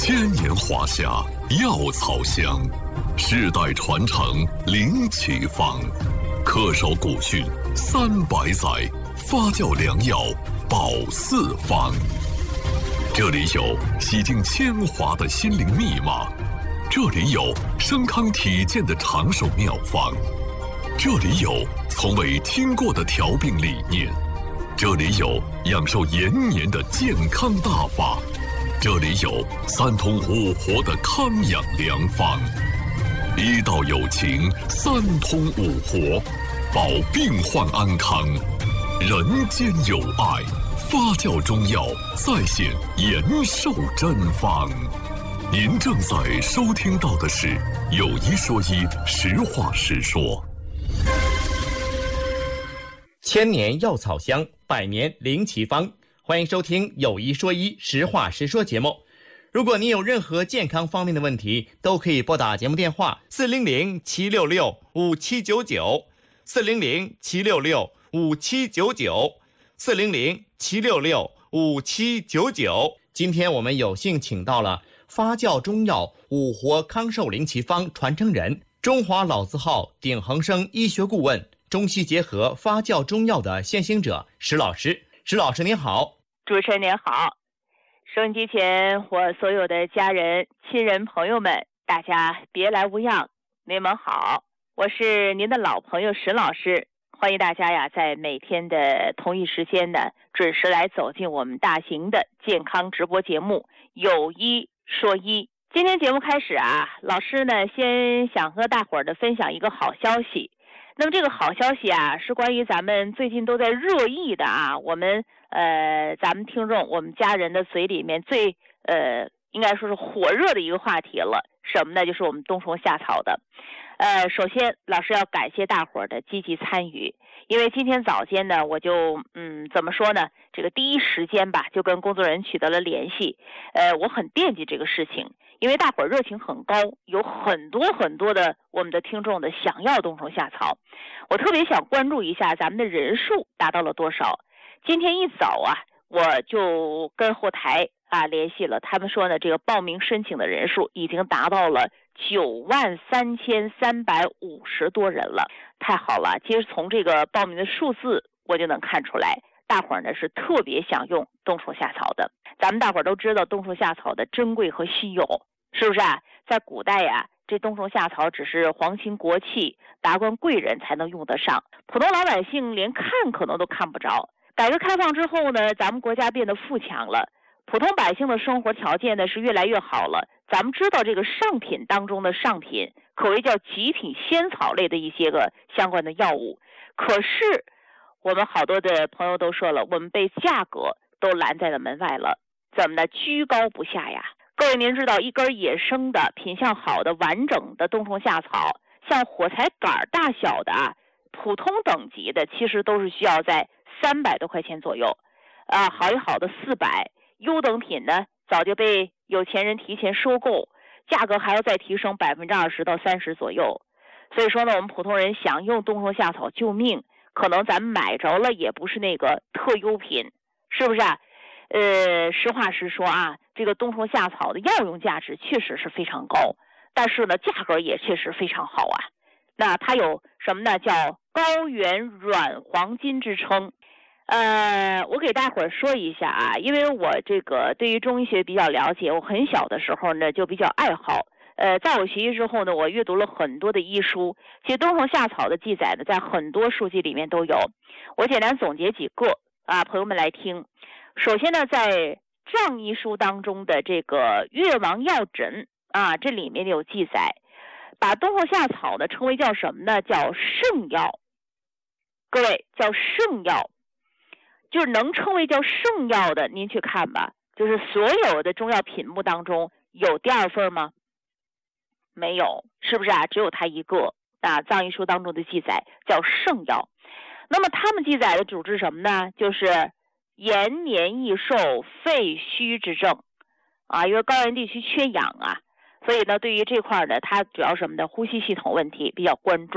千年华夏，药草香，世代传承，灵奇方，恪守古训300载，发酵良药，保四方。这里有洗净铅华的心灵密码，这里有升康体健的长寿妙方，这里有从未听过的调病理念，这里有养寿延年的健康大法，这里有3通5活的康养良方。医道有情，3通5活，保病患安康，人间有爱，发酵中药再现延寿真方。您正在收听到的是有一说一，实话实说。 千年药草香，百年灵奇方。欢迎收听有一说一，实话实说节目。如果您有任何健康方面的问题，都可以拨打节目电话400-766-5799 400-766-5799 400-766-5799。今天我们有幸请到了发酵中药5活康寿灵奇方传承人，中华老字号鼎恒生医学顾问，中西结合发酵中药的先行者石老师。石老师您好。 主持人您好，收音机前我所有的家人、亲人、朋友们，大家别来无恙，你们好，我是您的老朋友石老师，欢迎大家呀，在每天的同一时间呢，准时来走进我们大型的健康直播节目有一说一。今天节目开始啊，老师呢先想和大伙儿的分享一个好消息。那么这个好消息啊，是关于咱们最近都在热议的啊，咱们听众我们家人的嘴里面最应该说是火热的一个话题了，什么呢？就是我们冬虫夏草的。首先老师要感谢大伙儿的积极参与，因为今天早间呢，我就怎么说呢？这个第一时间吧，就跟工作人员取得了联系。我很惦记这个事情，因为大伙儿热情很高，有很多很多的我们的听众的想要冬虫夏草，我特别想关注一下咱们的人数达到了多少。今天一早啊，我就跟后台联系了，他们说呢，这个报名申请的人数已经达到了93350多人了，太好了！其实从这个报名的数字，我就能看出来，大伙儿呢是特别想用冬虫夏草的。咱们大伙儿都知道冬虫夏草的珍贵和稀有，是不是啊？在古代呀，这冬虫夏草只是皇亲国戚、达官贵人才能用得上，普通老百姓连看可能都看不着。改革开放之后呢，咱们国家变得富强了，普通百姓的生活条件呢是越来越好了。咱们知道这个上品当中的上品，可谓叫极品仙草类的一些个相关的药物。可是我们好多的朋友都说了，我们被价格都拦在了门外了，怎么呢？居高不下呀。各位您知道，一根野生的品相好的完整的冬虫夏草，像火柴杆大小的普通等级的，其实都是需要在300多块钱左右，好一好的400，优等品呢早就被有钱人提前收购，价格还要再提升20%到30%左右。所以说呢，我们普通人想用冬虫夏草救命，可能咱们买着了也不是那个特优品，是不是啊？实话实说啊，这个冬虫夏草的药用价值确实是非常高，但是呢，价格也确实非常好啊。那它有什么呢？叫高原软黄金之称。我给大伙儿说一下啊，因为我这个对于中医学比较了解，我很小的时候呢就比较爱好。在我学习之后呢，我阅读了很多的医书，其实冬虫夏草的记载呢，在很多书籍里面都有。我简单总结几个朋友们来听。首先呢，在藏医书当中的这个越王药诊这里面有记载，把冬虫夏草呢称为叫什么呢？叫圣药。各位，叫圣药。就是能称为叫圣药的，您去看吧，就是所有的中药品目当中有第二份吗？没有，是不是啊？只有它一个藏医书当中的记载叫圣药。那么他们记载的主治什么呢？就是延年益寿、肺虚之症因为高原地区缺氧所以呢，对于这块呢，它主要什么的呼吸系统问题比较关注。